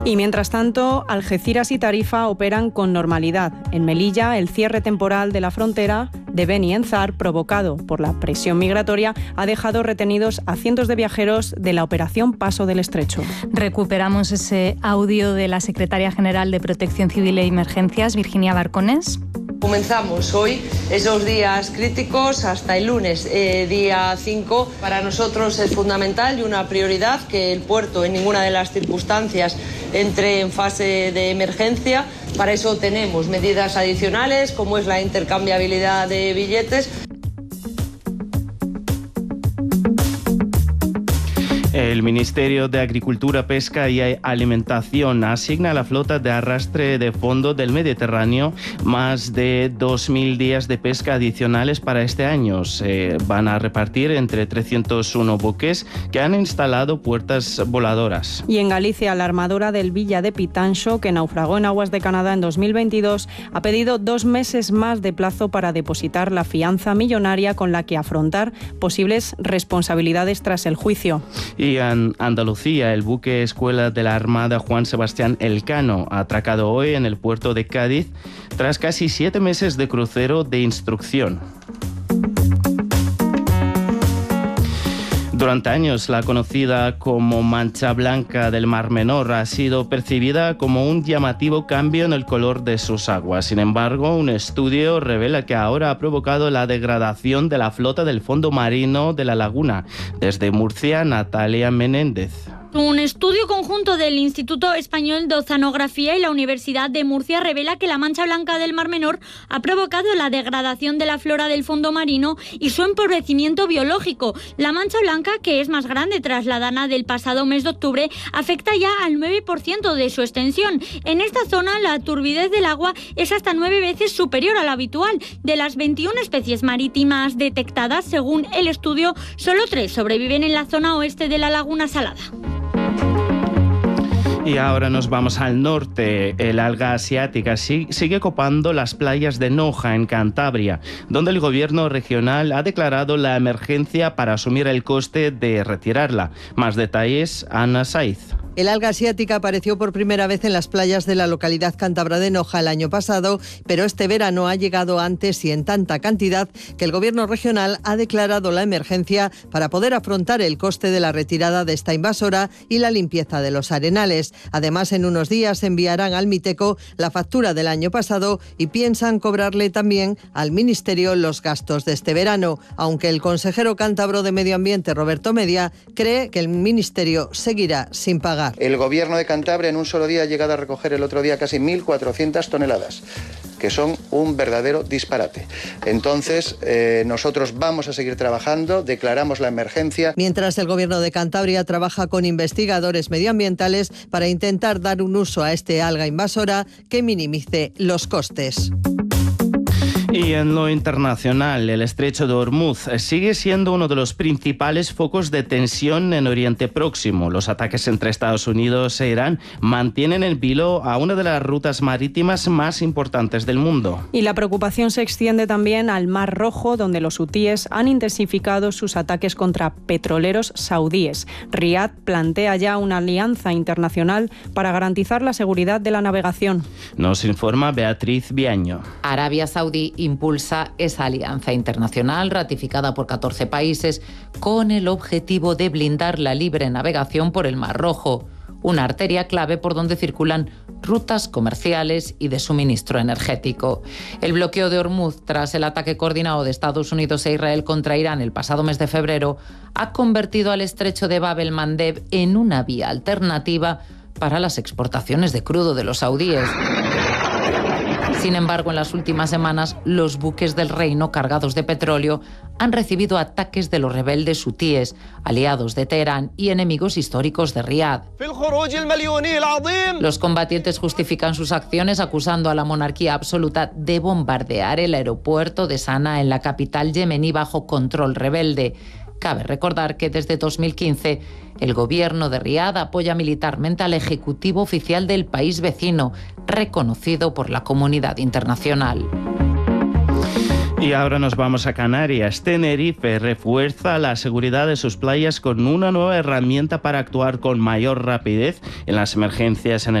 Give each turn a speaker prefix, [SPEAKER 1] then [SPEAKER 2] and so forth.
[SPEAKER 1] Y mientras tanto, Algeciras y Tarifa operan con normalidad. En Melilla, el cierre temporal de la frontera de Beni Enzar, provocado por la presión migratoria, ha dejado retenidos a cientos de viajeros de la operación Paso del Estrecho.
[SPEAKER 2] Recuperamos ese audio de la secretaria general de Protección Civil e Emergencias, Virginia Barcones.
[SPEAKER 3] Comenzamos hoy esos días críticos hasta el lunes, día 5. Para nosotros es fundamental y una prioridad que el puerto en ninguna de las circunstancias entre en fase de emergencia. Para eso tenemos medidas adicionales como es la intercambiabilidad de billetes.
[SPEAKER 4] El Ministerio de Agricultura, Pesca y Alimentación asigna a la flota de arrastre de fondo del Mediterráneo más de 2.000 días de pesca adicionales para este año. Se van a repartir entre 301 buques que han instalado puertas voladoras.
[SPEAKER 1] Y en Galicia, la armadora del Villa de Pitancho, que naufragó en aguas de Canadá en 2022, ha pedido 2 meses más de plazo para depositar la fianza millonaria con la que afrontar posibles responsabilidades tras el juicio.
[SPEAKER 4] Y en Andalucía, el buque escuela de la Armada Juan Sebastián Elcano ha atracado hoy en el puerto de Cádiz tras casi 7 meses de crucero de instrucción. Durante años, la conocida como mancha blanca del Mar Menor ha sido percibida como un llamativo cambio en el color de sus aguas. Sin embargo, un estudio revela que ahora ha provocado la degradación de la flota del fondo marino de la laguna. Desde Murcia, Natalia Menéndez.
[SPEAKER 5] Un estudio conjunto del Instituto Español de Oceanografía y la Universidad de Murcia revela que la mancha blanca del Mar Menor ha provocado la degradación de la flora del fondo marino y su empobrecimiento biológico. La mancha blanca, que es más grande tras la dana del pasado mes de octubre, afecta ya al 9% de su extensión. En esta zona, la turbidez del agua es hasta 9 veces superior a la habitual. De las 21 especies marítimas detectadas, según el estudio, solo 3 sobreviven en la zona oeste de la Laguna Salada.
[SPEAKER 4] Y ahora nos vamos al norte. El alga asiática sigue copando las playas de Noja, en Cantabria, donde el gobierno regional ha declarado la emergencia para asumir el coste de retirarla. Más detalles, Ana Saiz.
[SPEAKER 6] El alga asiática apareció por primera vez en las playas de la localidad cántabra de Noja el año pasado, pero este verano ha llegado antes y en tanta cantidad que el gobierno regional ha declarado la emergencia para poder afrontar el coste de la retirada de esta invasora y la limpieza de los arenales. Además, en unos días enviarán al Miteco la factura del año pasado y piensan cobrarle también al Ministerio los gastos de este verano, aunque el consejero cántabro de Medio Ambiente, Roberto Media, cree que el Ministerio seguirá sin pagar.
[SPEAKER 7] El gobierno de Cantabria en un solo día ha llegado a recoger el otro día casi 1.400 toneladas, que son un verdadero disparate. Entonces, nosotros vamos a seguir trabajando, declaramos la emergencia.
[SPEAKER 6] Mientras el gobierno de Cantabria trabaja con investigadores medioambientales para intentar dar un uso a este alga invasora que minimice los costes.
[SPEAKER 4] Y en lo internacional, el estrecho de Hormuz sigue siendo uno de los principales focos de tensión en Oriente Próximo. Los ataques entre Estados Unidos e Irán mantienen en vilo a una de las rutas marítimas más importantes del mundo.
[SPEAKER 1] Y la preocupación se extiende también al Mar Rojo, donde los hutíes han intensificado sus ataques contra petroleros saudíes. Riad plantea ya una alianza internacional para garantizar la seguridad de la navegación.
[SPEAKER 4] Nos informa Beatriz Viaño.
[SPEAKER 8] Arabia Saudí impulsa esa alianza internacional ratificada por 14 países con el objetivo de blindar la libre navegación por el Mar Rojo, una arteria clave por donde circulan rutas comerciales y de suministro energético. El bloqueo de Hormuz tras el ataque coordinado de Estados Unidos e Israel contra Irán el pasado mes de febrero ha convertido al estrecho de Bab el Mandeb en una vía alternativa para las exportaciones de crudo de los saudíes. Sin embargo, en las últimas semanas, los buques del reino cargados de petróleo han recibido ataques de los rebeldes hutíes, aliados de Teherán y enemigos históricos de Riad. Los combatientes justifican sus acciones acusando a la monarquía absoluta de bombardear el aeropuerto de Sanaa en la capital yemení bajo control rebelde. Cabe recordar que desde 2015 el gobierno de Riad apoya militarmente al ejecutivo oficial del país vecino, reconocido por la comunidad internacional.
[SPEAKER 4] Y ahora nos vamos a Canarias. Tenerife refuerza la seguridad de sus playas con una nueva herramienta para actuar con mayor rapidez en las emergencias en el